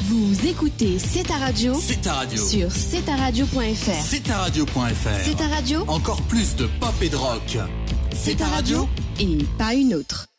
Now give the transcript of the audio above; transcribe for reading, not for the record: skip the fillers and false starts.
Vous écoutez C'est ta radio. C'est ta radio. Sur cetaradio.fr. C'est ta radio.fr. C'est ta radio. Encore plus de pop et de rock. C'est ta radio et pas une autre.